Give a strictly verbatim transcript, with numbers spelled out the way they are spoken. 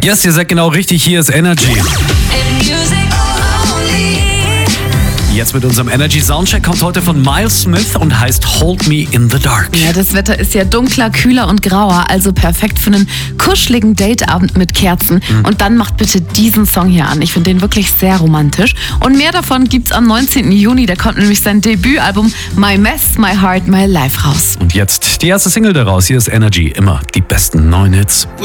Yes, ihr seid genau richtig, hier ist Energy. Jetzt mit unserem Energy Soundcheck kommt heute von Miles Smith und heißt Hold Me in the Dark. Ja, das Wetter ist ja dunkler, kühler und grauer, also perfekt für einen kuscheligen Dateabend mit Kerzen. Mhm. Und dann macht bitte diesen Song hier an. Ich finde den wirklich sehr romantisch. Und mehr davon gibt's am neunzehnten Juni. Da kommt nämlich sein Debütalbum My Mess, My Heart, My Life raus. Und jetzt die erste Single daraus. Hier ist Energy. Immer die besten neuen Hits.